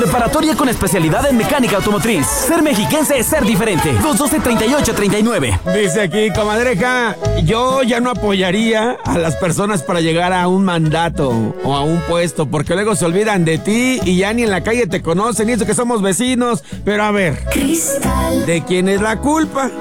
Preparatoria con especialidad en mecánica automotriz. Ser mexiquense es ser diferente. 212-3839. Dice aquí, comadreja, yo ya no apoyaría a las personas para llegar a un mandato o a un puesto, porque luego se olvidan de ti y ya ni en la calle te conocen, y eso que somos vecinos. Pero a ver, ¿de quién es la culpa?